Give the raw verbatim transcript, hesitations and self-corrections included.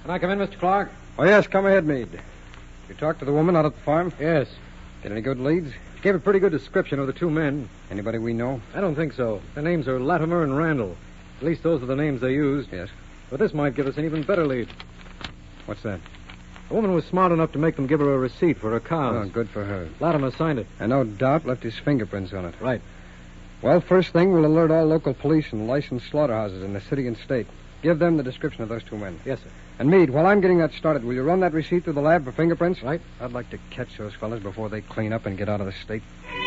Can I come in, Mister Clark? Oh, yes, come ahead, Meade. You talked to the woman out at the farm? Yes. Get any good leads? She gave a pretty good description of the two men. Anybody we know? I don't think so. Their names are Latimer and Randall. At least those are the names they used. Yes. But this might give us an even better lead. What's that? The woman was smart enough to make them give her a receipt for her cows. Oh, good for her. Latimer signed it. And no doubt left his fingerprints on it. Right. Well, first thing, we'll alert all local police and licensed slaughterhouses in the city and state. Give them the description of those two men. Yes, sir. And Meade, while I'm getting that started, will you run that receipt through the lab for fingerprints? Right. I'd like to catch those fellas before they clean up and get out of the state.